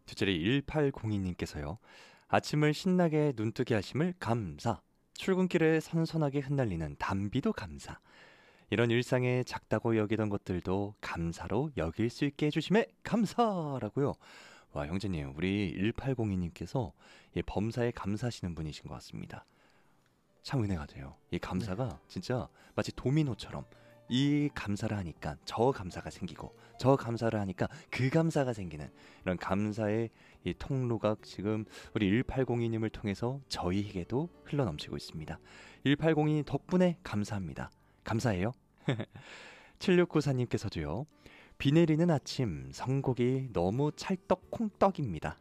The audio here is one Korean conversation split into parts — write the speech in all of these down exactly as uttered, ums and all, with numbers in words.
뒷자리 일팔공이 님께서요. 아침을 신나게 눈뜨게 하심을 감사. 출근길에 선선하게 흩날리는 담비도 감사. 이런 일상에 작다고 여기던 것들도 감사로 여길 수 있게 해주심에 감사라고요. 와, 형제님, 우리 일팔공이 님께서 이 범사에 감사하시는 분이신 것 같습니다. 참 은혜가 돼요. 이 네. 감사가 진짜 마치 도미노처럼 이 감사를 하니까 저 감사가 생기고 저 감사를 하니까 그 감사가 생기는 이런 감사의 이 통로가 지금 우리 일팔공이 님을 통해서 저희에게도 흘러넘치고 있습니다. 일팔공이 님 덕분에 감사합니다. 감사해요. 칠육구사 님께서도요. 비 내리는 아침 선곡이 너무 찰떡콩떡입니다.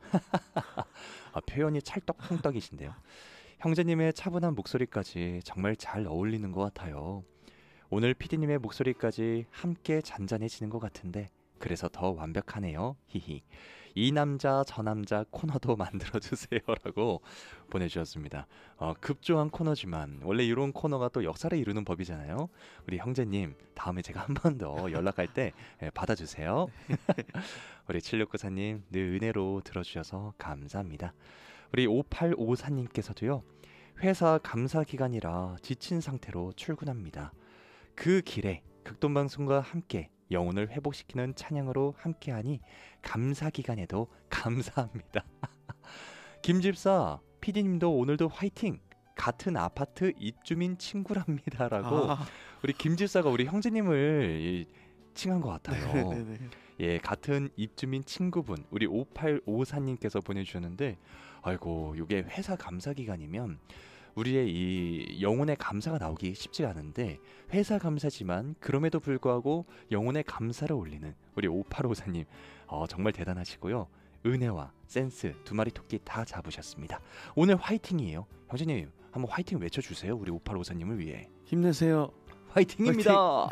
아, 표현이 찰떡콩떡이신데요. 형제님의 차분한 목소리까지 정말 잘 어울리는 것 같아요. 오늘 피디님의 목소리까지 함께 잔잔해지는 것 같은데 그래서 더 완벽하네요. 히히. 이 남자 저 남자 코너도 만들어주세요라고 보내주셨습니다. 어, 급조한 코너지만 원래 이런 코너가 또 역사를 이루는 법이잖아요. 우리 형제님 다음에 제가 한 번 더 연락할 때 예, 받아주세요. 우리 칠육구사 님 늘 은혜로 들어주셔서 감사합니다. 우리 오팔오사 님께서도요. 회사 감사 기간이라 지친 상태로 출근합니다. 그 길에 극동방송과 함께 영혼을 회복시키는 찬양으로 함께하니 감사 기간에도 감사합니다. 김집사, 피디님도 오늘도 화이팅! 같은 아파트 입주민 친구랍니다라고 아, 우리 김집사가 우리 형제님을 이, 칭한 것 같아요. 네네네. 예, 같은 입주민 친구분 우리 오팔오사 님께서 보내주셨는데 아이고 이게 회사 감사 기간이면 우리의 이 영혼의 감사가 나오기 쉽지가 않은데 회사 감사지만 그럼에도 불구하고 영혼의 감사를 올리는 우리 오팔오사 님 어, 정말 대단하시고요. 은혜와 센스 두 마리 토끼 다 잡으셨습니다. 오늘 화이팅이에요. 형제님 한번 화이팅 외쳐주세요. 우리 오팔오사 님을 위해 힘내세요. 화이팅입니다.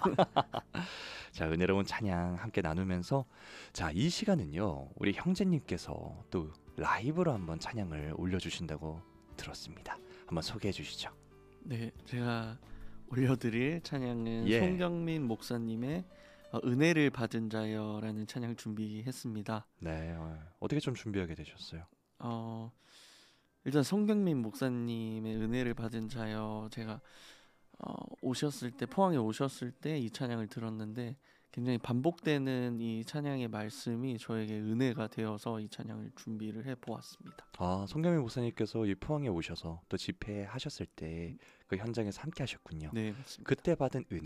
자, 은혜로운 찬양 함께 나누면서 자, 이 시간은요. 우리 형제님께서 또 라이브로 한번 찬양을 올려주신다고 들었습니다. 한번 소개해 주시죠. 네, 제가 올려드릴 찬양은 예. 송경민 목사님의 어, 은혜를 받은 자여라는 찬양 준비했습니다. 네, 어, 어떻게 좀 준비하게 되셨어요? 어, 일단 송경민 목사님의 은혜를 받은 자여 제가 어, 오셨을 때 포항에 오셨을 때 이 찬양을 들었는데 굉장히 반복되는 이 찬양의 말씀이 저에게 은혜가 되어서 이 찬양을 준비를 해보았습니다. 아, 송경민 목사님께서 이 포항에 오셔서 또 집회하셨을 때 그 현장에서 함께 하셨군요. 네, 맞습니다. 그때 받은